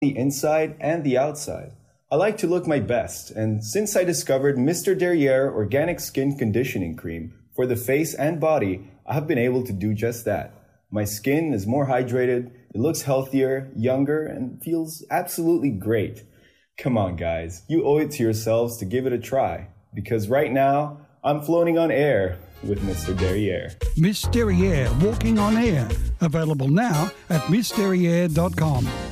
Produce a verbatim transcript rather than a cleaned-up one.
the inside and the outside. I like to look my best, and since I discovered Mister Derriere Organic Skin Conditioning Cream for the face and body, I have been able to do just that. My skin is more hydrated, it looks healthier, younger, and feels absolutely great. Come on, guys, you owe it to yourselves to give it a try, because right now, I'm floating on air with Mister Derriere. Miss Derriere Walking on Air. Available now at miss derriere dot com.